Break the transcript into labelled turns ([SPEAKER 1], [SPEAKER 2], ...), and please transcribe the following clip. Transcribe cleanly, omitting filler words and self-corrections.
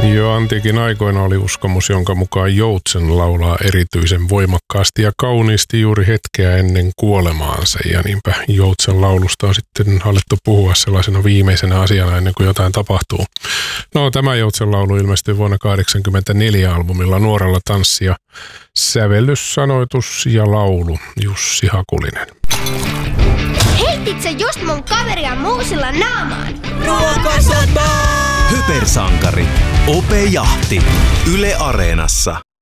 [SPEAKER 1] Jo antiikin aikoina oli uskomus, jonka mukaan joutsen laulaa erityisen voimakkaasti ja kauniisti juuri hetkeä ennen kuolemaansa. Ja niinpä joutsen laulusta on sitten alettu puhua sellaisena viimeisenä asiana ennen kuin jotain tapahtuu. No, tämä joutsen laulu ilmestyi vuonna 1984 albumilla Nuoralla tanssia. Sävellys, sanoitus ja laulu Jussi Hakulinen.
[SPEAKER 2] Heitit sä just mun kaveria muusilla naamaan?
[SPEAKER 3] Ruokasota! Hypersankari. Ope Jahti. Yle Areenassa.